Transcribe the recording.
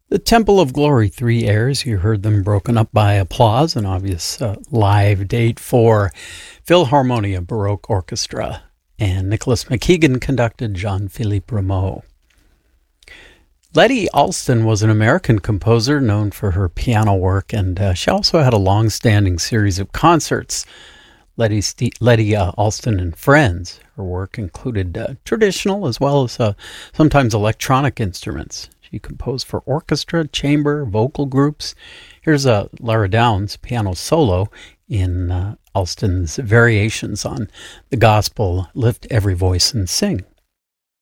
The Temple of Glory, three airs. You heard them broken up by applause, an obvious live date for Philharmonia Baroque Orchestra. And Nicholas McKeegan conducted Jean-Philippe Rameau. Letty Alston was an American composer known for her piano work, and she also had a long-standing series of concerts. Letty Alston and Friends. Her work included traditional as well as sometimes electronic instruments. She composed for orchestra, chamber, vocal groups. Here's Lara Downs piano solo in Alston's variations on the gospel, Lift Every Voice and Sing.